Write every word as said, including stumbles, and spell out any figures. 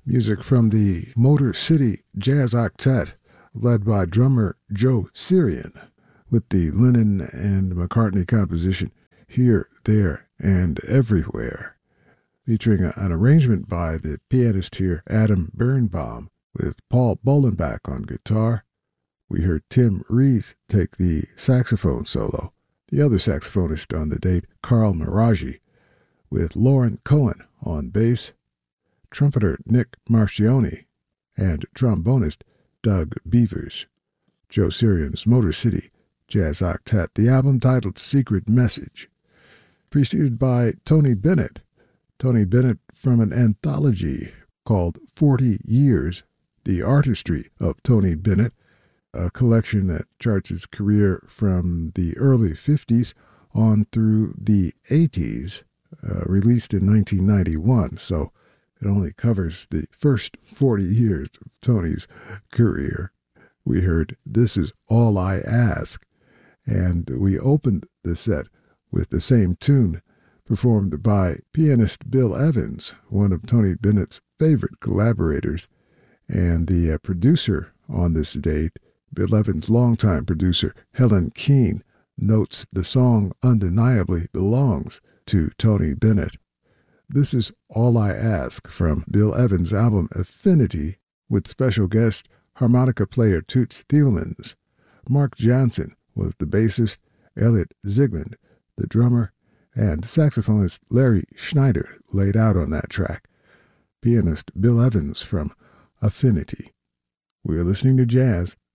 Music from the Motor City Jazz Octet, led by drummer Joe Sirian, with the Lennon and McCartney composition Here, There, and Everywhere, featuring a, an arrangement by the pianist here Adam Birnbaum, with Paul Bolenbach on guitar. We heard Tim Rees take the saxophone solo, the other saxophonist on the date, Carl Maraji, with Lauren Cohen on bass, trumpeter Nick Marcioni, and trombonist Doug Beavers. Joe Sirian's Motor City Jazz Octet, the album titled Secret Message, preceded by Tony Bennett. Tony Bennett from an anthology called forty years, The Artistry of Tony Bennett, a collection that charts his career from the early fifties on through the eighties, uh, released in nineteen ninety-one, so it only covers the first forty years of Tony's career. We heard This Is All I Ask, and we opened the set with the same tune, performed by pianist Bill Evans, one of Tony Bennett's favorite collaborators, and the uh, producer on this date, Bill Evans' longtime producer, Helen Keane, notes the song undeniably belongs to Tony Bennett. This is All I Ask from Bill Evans' album Affinity, with special guest harmonica player Toots Thielmans. Mark Johnson was the bassist, Elliot Zigmund the drummer, and saxophonist Larry Schneider laid out on that track. Pianist Bill Evans from Affinity. We are listening to jazz